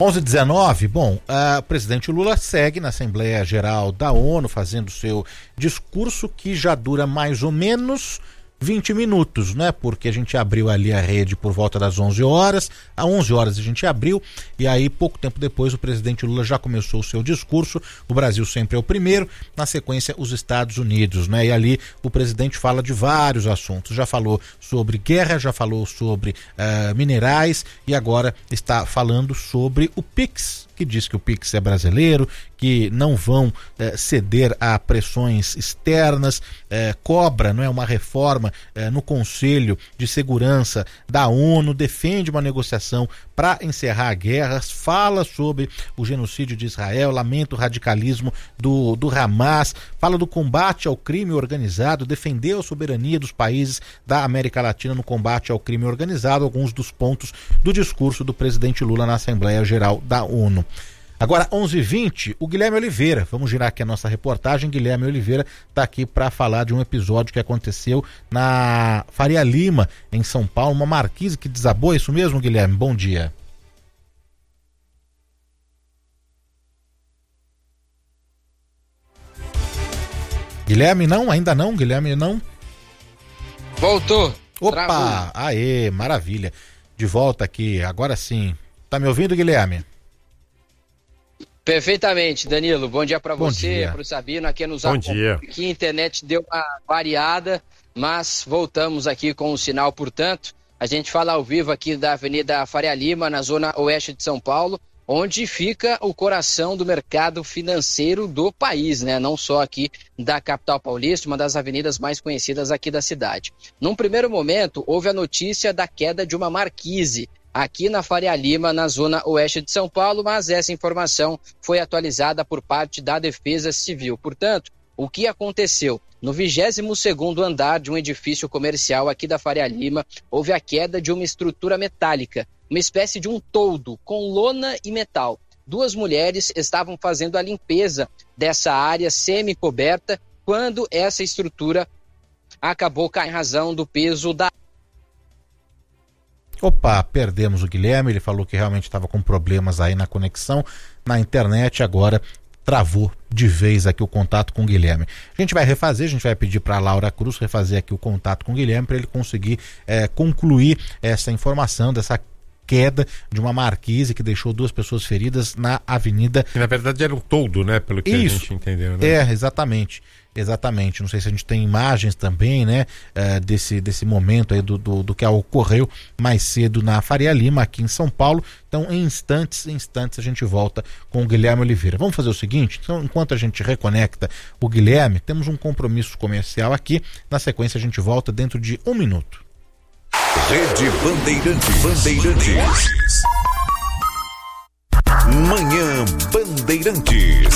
11h19, bom, o presidente Lula segue na Assembleia Geral da ONU fazendo seu discurso que já dura mais ou menos 20 minutos, né? Porque a gente abriu ali a rede por volta das 11 horas, às 11 horas a gente abriu, e aí pouco tempo depois o presidente Lula já começou o seu discurso. O Brasil sempre é o primeiro, na sequência os Estados Unidos, né? E ali o presidente fala de vários assuntos, já falou sobre guerra, já falou sobre minerais e agora está falando sobre o PIX, que diz que o PIX é brasileiro, que não vão ceder a pressões externas, cobra, não é, uma reforma no Conselho de Segurança da ONU, defende uma negociação para encerrar a guerra, fala sobre o genocídio de Israel, lamenta o radicalismo do Hamas, fala do combate ao crime organizado, defendeu a soberania dos países da América Latina no combate ao crime organizado, alguns dos pontos do discurso do presidente Lula na Assembleia Geral da ONU. Agora, 11h20, o Guilherme Oliveira, vamos girar aqui a nossa reportagem. Guilherme Oliveira está aqui para falar de um episódio que aconteceu na Faria Lima, em São Paulo, uma marquise que desabou, é isso mesmo, Guilherme? Bom dia. Guilherme, não? Ainda não? Guilherme, não? Voltou. Opa, Travou. Aê, maravilha. De volta aqui, agora sim. Tá me ouvindo, Guilherme? Perfeitamente, Danilo. Bom dia para você, dia. para o Sabino, aqui nos acompanha. Aqui a internet deu uma variada, mas voltamos aqui com o sinal, portanto. A gente fala ao vivo aqui da Avenida Faria Lima, na zona oeste de São Paulo, onde fica o coração do mercado financeiro do país, né? Não só aqui da capital paulista, uma das avenidas mais conhecidas aqui da cidade. Num primeiro momento, houve a notícia da queda de uma marquise aqui na Faria Lima, na zona oeste de São Paulo, mas essa informação foi atualizada por parte da Defesa Civil. Portanto, o que aconteceu? No 22º andar de um edifício comercial aqui da Faria Lima, houve a queda de uma estrutura metálica, uma espécie de um toldo com lona e metal. Duas mulheres estavam fazendo a limpeza dessa área semi-coberta quando essa estrutura acabou caindo em razão do peso da... Opa, perdemos o Guilherme, ele falou que realmente estava com problemas aí na conexão, na internet, agora travou de vez aqui o contato com o Guilherme. A gente vai refazer, a gente vai pedir para a Laura Cruz refazer aqui o contato com o Guilherme para ele conseguir concluir essa informação dessa queda de uma marquise que deixou duas pessoas feridas na avenida... Na verdade era um toldo, né? Pelo que Isso. A gente entendeu, né? Exatamente. Não sei se a gente tem imagens também, né? Desse momento aí do que ocorreu mais cedo na Faria Lima, aqui em São Paulo. Então, em instantes a gente volta com o Guilherme Oliveira. Vamos fazer o seguinte, então, enquanto a gente reconecta o Guilherme, temos um compromisso comercial aqui. Na sequência a gente volta dentro de 1 minuto. Rede Bandeirantes. Manhã Bandeirantes.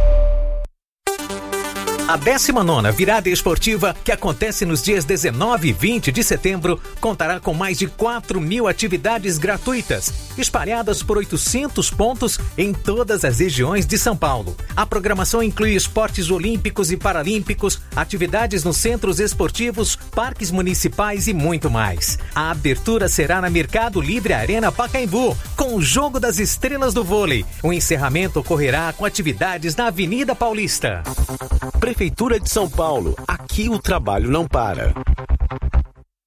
A 19ª Virada Esportiva, que acontece nos dias 19 e 20 de setembro, contará com mais de 4.000 atividades gratuitas, espalhadas por 800 pontos em todas as regiões de São Paulo. A programação inclui esportes olímpicos e paralímpicos, atividades nos centros esportivos, parques municipais e muito mais. A abertura será na Mercado Livre Arena Pacaembu, com o Jogo das Estrelas do Vôlei. O encerramento ocorrerá com atividades na Avenida Paulista. Prefeitura de São Paulo, aqui o trabalho não para.